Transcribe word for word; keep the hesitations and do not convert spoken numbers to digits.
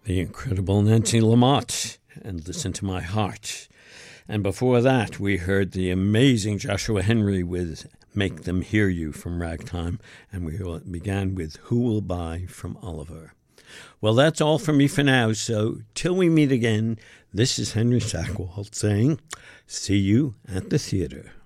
the incredible Nancy Lamotte and Listen to My Heart. And before that, we heard the amazing Joshua Henry with Make Them Hear You from Ragtime, and we began with Who Will Buy from Oliver. Well, that's all from me for now, so till we meet again, this is Henry Sackwalt saying, see you at the theater.